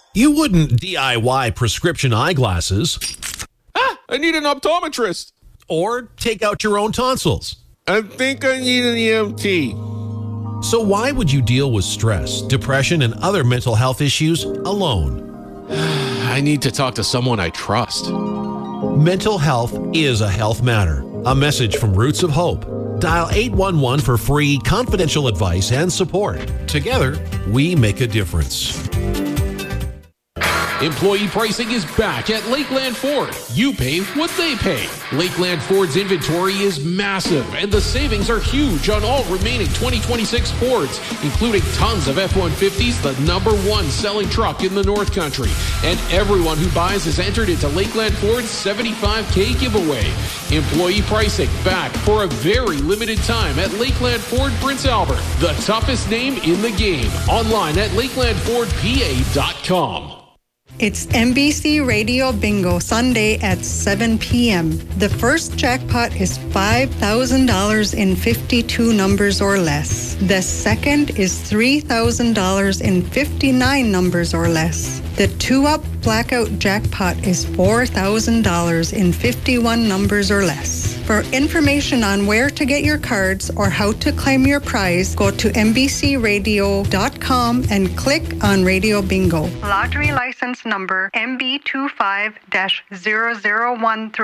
You wouldn't DIY prescription eyeglasses I need an optometrist. or take out your own tonsils. I think I need an EMT. So why would you deal with stress, depression, and other mental health issues alone? I need to talk to someone I trust. Mental health is a health matter. A message from Roots of Hope. Dial 811 for free confidential advice and support. Together, we make a difference. Employee pricing is back at Lakeland Ford. You pay what they pay. Lakeland Ford's inventory is massive, and the savings are huge on all remaining 2026 Fords, including tons of F-150s, the #1 selling truck in the North Country. And everyone who buys is entered into Lakeland Ford's $75K giveaway. Employee pricing back for a very limited time at Lakeland Ford Prince Albert, the toughest name in the game. Online at lakelandfordpa.com. It's NBC Radio Bingo Sunday at 7 p.m. The first jackpot is $5,000 in 52 numbers or less. The second is $3,000 in 59 numbers or less. The 2-up blackout jackpot is $4,000 in 51 numbers or less. For information on where to get your cards or how to claim your prize, go to NBCRadio.com and click on Radio Bingo. Lottery license number MB25-0013.